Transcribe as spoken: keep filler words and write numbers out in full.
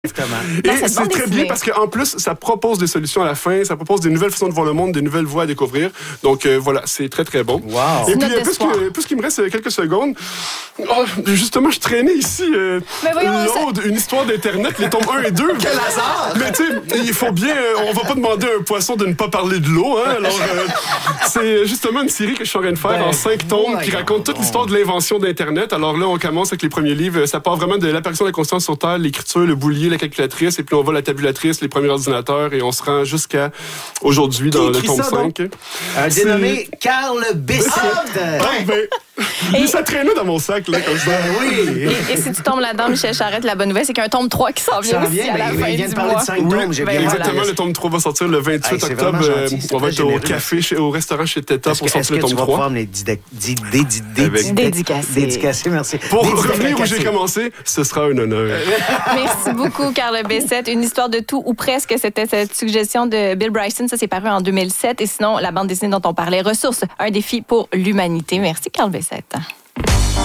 Et Dans c'est très bien parce qu'en plus, ça propose des solutions à la fin, ça propose des nouvelles façons de voir le monde, des nouvelles voies à découvrir. Donc euh, voilà, c'est très très bon. Wow. Et puis, euh, puisque, puisqu'il me reste quelques secondes, oh, justement, je traînais ici euh, l'aude, ça... une histoire d'Internet, les tomes un et deux. Quel hasard! Mais tu sais, il faut bien, euh, on va pas demander à un poisson de ne pas parler de l'eau. Hein, alors, euh, c'est justement une série que je suis en train de faire ben, en cinq tomes qui raconte toute l'histoire de l'invention d'Internet. Alors là, on commence avec les premiers livres. Ça part vraiment de l'apparition de la conscience sur Terre, l'écriture, le boulier, la calculatrice, et puis on va la tabulatrice, les premiers ordinateurs, et on se rend jusqu'à aujourd'hui dans le tome cinq. Un dénommé Carl Bessette. Ah, ben, et... ça traînait dans mon sac, là, comme ça. Ben oui. Et, et si tu tombes là-dedans, Michel Charette, la bonne nouvelle, c'est qu'il y a un tome trois qui s'en vient aussi vient, à la ben, fin il vient du de parler mois. de cinq tomes. Oui, j'ai ben, bien exactement, voilà. le tome trois va sortir le vingt-huit hey, octobre. Euh, on va être au café, chez, au restaurant chez Teta pour sortir le tome trois. Est-ce que tu vas pouvoir me les dédicacer? Dédicacer, merci. Pour revenir où j'ai commencé, ce sera un honneur. Merci beaucoup, Carl Bessette. Une histoire de tout, ou presque, c'était cette suggestion de Bill Bryson. Ça, c'est paru en deux mille sept. Et sinon, la bande dessinée dont on parlait, Ressources, un défi pour l'humanité. Merci, Carl Bessette.